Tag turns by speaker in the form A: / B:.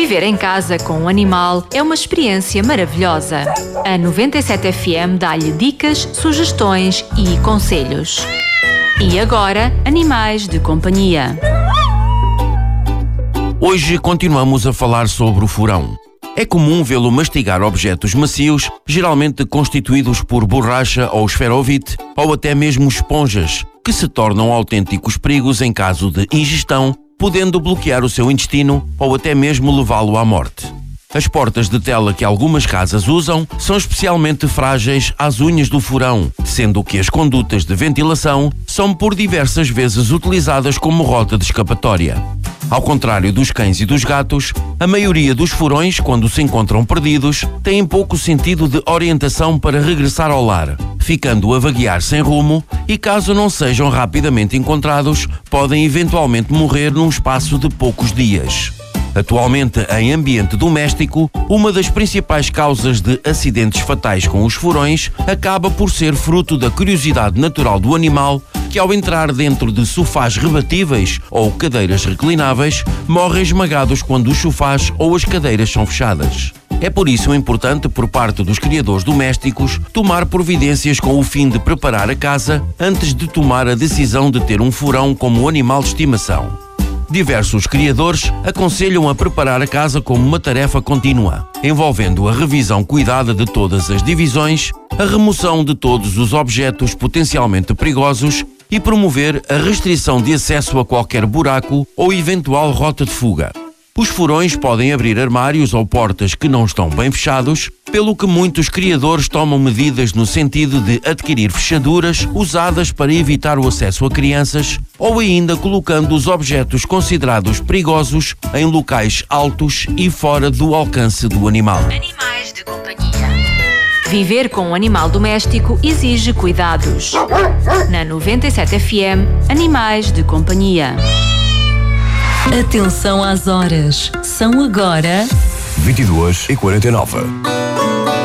A: Viver em casa com um animal é uma experiência maravilhosa. A 97 FM dá-lhe dicas, sugestões e conselhos. E agora, Animais de Companhia.
B: Hoje continuamos a falar sobre o furão. É comum vê-lo mastigar objetos macios, geralmente constituídos por borracha ou esferovite, ou até mesmo esponjas, que se tornam autênticos perigos em caso de ingestão, podendo bloquear o seu intestino ou até mesmo levá-lo à morte. As portas de tela que algumas casas usam são especialmente frágeis às unhas do furão, sendo que as condutas de ventilação são por diversas vezes utilizadas como rota de escapatória. Ao contrário dos cães e dos gatos, a maioria dos furões, quando se encontram perdidos, têm pouco sentido de orientação para regressar ao lar, ficando a vaguear sem rumo e, caso não sejam rapidamente encontrados, podem eventualmente morrer num espaço de poucos dias. Atualmente, em ambiente doméstico, uma das principais causas de acidentes fatais com os furões acaba por ser fruto da curiosidade natural do animal, que ao entrar dentro de sofás rebatíveis ou cadeiras reclináveis, morrem esmagados quando os sofás ou as cadeiras são fechadas. É por isso importante, por parte dos criadores domésticos, tomar providências com o fim de preparar a casa antes de tomar a decisão de ter um furão como animal de estimação. Diversos criadores aconselham a preparar a casa como uma tarefa contínua, envolvendo a revisão cuidada de todas as divisões, a remoção de todos os objetos potencialmente perigosos e promover a restrição de acesso a qualquer buraco ou eventual rota de fuga. Os furões podem abrir armários ou portas que não estão bem fechados, pelo que muitos criadores tomam medidas no sentido de adquirir fechaduras usadas para evitar o acesso a crianças ou ainda colocando os objetos considerados perigosos em locais altos e fora do alcance do animal.
A: Animais de Companhia. Viver com um animal doméstico exige cuidados. Na 97 FM, Animais de Companhia.
C: Atenção às horas. São agora
D: 22h49.